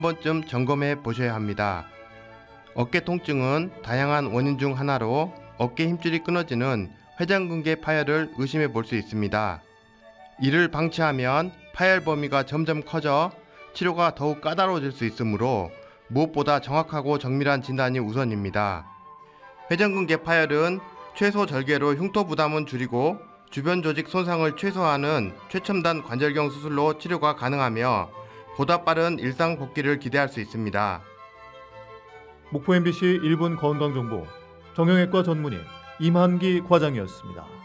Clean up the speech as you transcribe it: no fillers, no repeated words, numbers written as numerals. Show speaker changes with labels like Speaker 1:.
Speaker 1: 번쯤 점검해 보셔야 합니다. 어깨 통증은 다양한 원인 중 하나로 어깨 힘줄이 끊어지는 회전근개 파열을 의심해 볼 수 있습니다. 이를 방치하면 파열 범위가 점점 커져 치료가 더욱 까다로워질 수 있으므로 무엇보다 정확하고 정밀한 진단이 우선입니다. 회전근개 파열은 최소 절개로 흉터 부담은 줄이고 주변 조직 손상을 최소화하는 최첨단 관절경 수술로 치료가 가능하며 보다 빠른 일상 복귀를 기대할 수 있습니다.
Speaker 2: 목포 MBC 1분 건강정보 정형외과 전문의 임한기 과장이었습니다.